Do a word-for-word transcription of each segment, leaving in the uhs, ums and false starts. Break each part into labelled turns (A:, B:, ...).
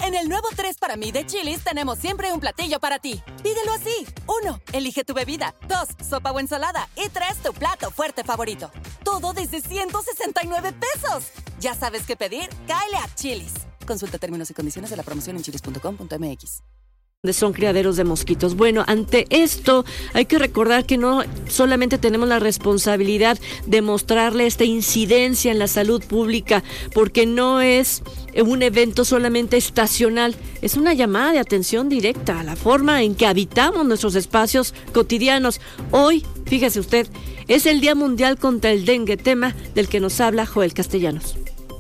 A: En el nuevo tres para mí de Chili's tenemos siempre un platillo para ti. Pídelo así. Uno, elige tu bebida. Dos, sopa o ensalada. Y tres, tu plato fuerte favorito. Todo desde ciento sesenta y nueve pesos. ¿Ya sabes qué pedir? Cáele a Chili's. Consulta términos y condiciones de la promoción en chilis punto com punto m x.
B: Son criaderos de mosquitos. Bueno, ante esto hay que recordar que no solamente tenemos la responsabilidad de mostrarle esta incidencia en la salud pública, porque no es un evento solamente estacional, es una llamada de atención directa a la forma en que habitamos nuestros espacios cotidianos. Hoy, fíjese usted, es el Día Mundial contra el Dengue, tema del que nos habla Joel Castellanos.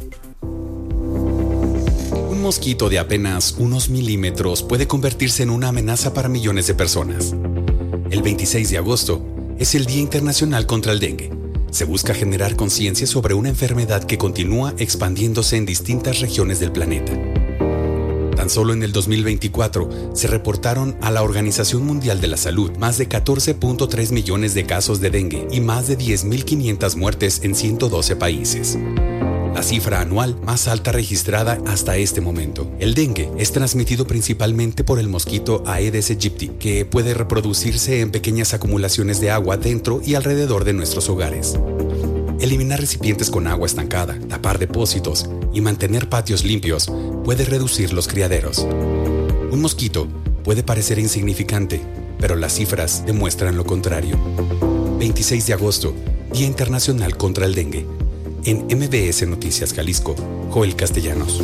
C: Un mosquito de apenas unos milímetros puede convertirse en una amenaza para millones de personas. El veintiséis de agosto es el Día Internacional contra el Dengue. Se busca generar conciencia sobre una enfermedad que continúa expandiéndose en distintas regiones del planeta. Tan solo en el dos mil veinticuatro se reportaron a la Organización Mundial de la Salud más de catorce punto tres millones de casos de dengue y más de diez mil quinientas muertes en ciento doce países. La cifra anual más alta registrada hasta este momento. El dengue es transmitido principalmente por el mosquito Aedes aegypti, que puede reproducirse en pequeñas acumulaciones de agua dentro y alrededor de nuestros hogares. Eliminar recipientes con agua estancada, tapar depósitos y mantener patios limpios puede reducir los criaderos. Un mosquito puede parecer insignificante, pero las cifras demuestran lo contrario. veintiséis de agosto, Día Internacional contra el Dengue. En M B S Noticias Jalisco, Joel Castellanos.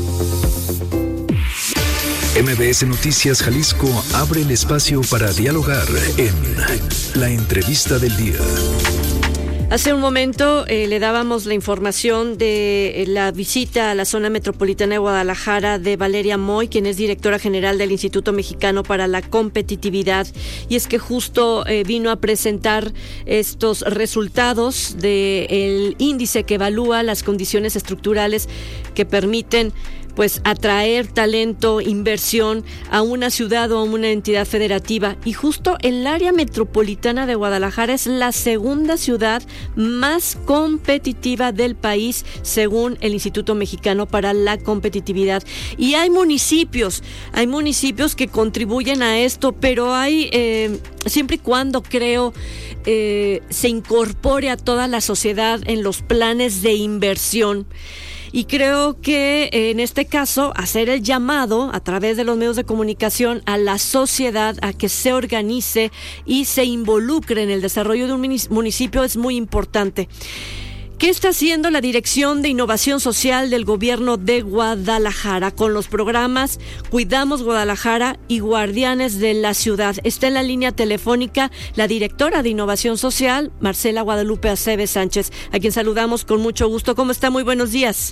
D: M B S Noticias Jalisco abre el espacio para dialogar en La Entrevista del Día.
B: Hace un momento eh, le dábamos la información de eh, la visita a la zona metropolitana de Guadalajara de Valeria Moy, quien es directora general del Instituto Mexicano para la Competitividad, y es que justo eh, vino a presentar estos resultados del índice que evalúa las condiciones estructurales que permiten pues atraer talento, inversión a una ciudad o a una entidad federativa. Y justo el área metropolitana de Guadalajara es la segunda ciudad más competitiva del país, según el Instituto Mexicano para la Competitividad. Y hay municipios, hay municipios que contribuyen a esto, pero hay, eh, siempre y cuando creo, eh, se incorpore a toda la sociedad en los planes de inversión. Y creo que en este caso hacer el llamado a través de los medios de comunicación a la sociedad a que se organice y se involucre en el desarrollo de un municipio es muy importante. ¿Qué está haciendo la Dirección de Innovación Social del Gobierno de Guadalajara con los programas Cuidamos Guadalajara y Guardianes de la Ciudad? Está en la línea telefónica la directora de Innovación Social, Marcela Guadalupe Aceves Sánchez, a quien saludamos con mucho gusto. ¿Cómo está? Muy buenos días.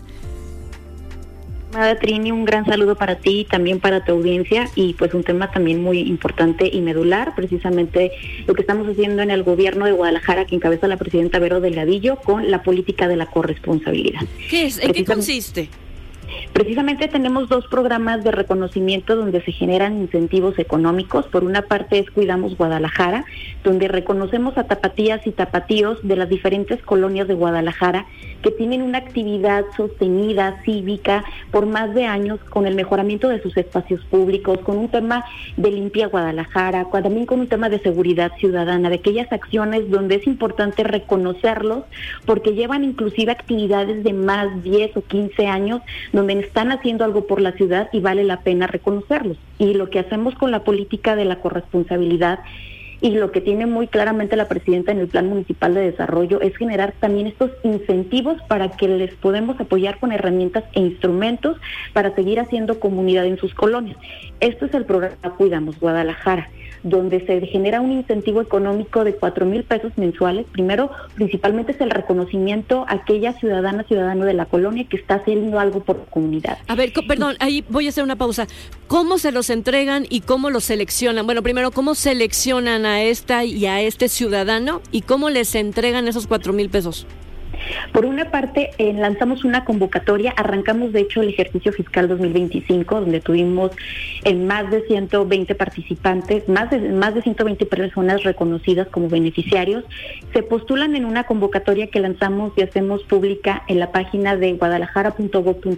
E: Nada, Trini, un gran saludo para ti y también para tu audiencia, y pues un tema también muy importante y medular, precisamente lo que estamos haciendo en el gobierno de Guadalajara, que encabeza la presidenta Vero Delgadillo, con la política de la corresponsabilidad.
B: ¿Qué es? ¿En qué consiste?
E: Precisamente tenemos dos programas de reconocimiento donde se generan incentivos económicos. Por una parte es Cuidamos Guadalajara, donde reconocemos a tapatías y tapatíos de las diferentes colonias de Guadalajara que tienen una actividad sostenida, cívica, por más de años, con el mejoramiento de sus espacios públicos, con un tema de limpia Guadalajara, también con un tema de seguridad ciudadana, de aquellas acciones donde es importante reconocerlos porque llevan inclusive actividades de más diez o quince años, donde están haciendo algo por la ciudad y vale la pena reconocerlos. Y lo que hacemos con la política de la corresponsabilidad y lo que tiene muy claramente la presidenta en el Plan Municipal de Desarrollo es generar también estos incentivos para que les podemos apoyar con herramientas e instrumentos para seguir haciendo comunidad en sus colonias. Esto es el programa Cuidamos Guadalajara, donde se genera un incentivo económico de cuatro mil pesos mensuales. Primero, principalmente es el reconocimiento a aquella ciudadana, ciudadano de la colonia que está haciendo algo por la comunidad.
B: A ver, co- perdón, ahí voy a hacer una pausa. ¿Cómo se los entregan y cómo los seleccionan? Bueno, primero, ¿cómo seleccionan a esta y a este ciudadano y cómo les entregan esos cuatro mil pesos?
E: Por una parte, eh, lanzamos una convocatoria, arrancamos de hecho el ejercicio fiscal dos mil veinticinco, donde tuvimos eh, más de ciento veinte participantes, más de, más de ciento veinte personas reconocidas como beneficiarios. Se postulan en una convocatoria que lanzamos y hacemos pública en la página de guadalajara punto gob punto